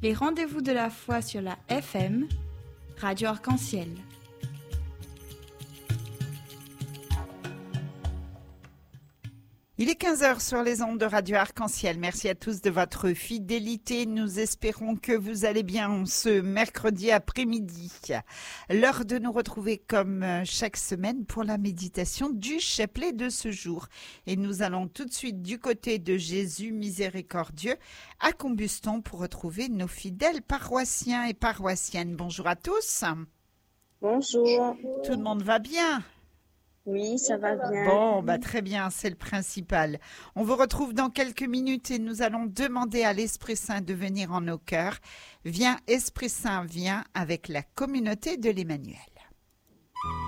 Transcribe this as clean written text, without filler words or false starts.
Les rendez-vous de la foi sur la FM, Radio Arc-en-Ciel. Il est 15h sur les ondes de Radio Arc-en-Ciel. Merci à tous de votre fidélité. Nous espérons que vous allez bien ce mercredi après-midi. L'heure de nous retrouver comme chaque semaine pour la méditation du chapelet de ce jour. Et nous allons tout de suite du côté de Jésus miséricordieux à Combuston pour retrouver nos fidèles paroissiens et paroissiennes. Bonjour à tous. Bonjour. Tout le monde va bien ? Oui, ça va bien. Bon, très bien, c'est le principal. On vous retrouve dans quelques minutes et nous allons demander à l'Esprit Saint de venir en nos cœurs. Viens, Esprit Saint, viens avec la communauté de l'Emmanuel.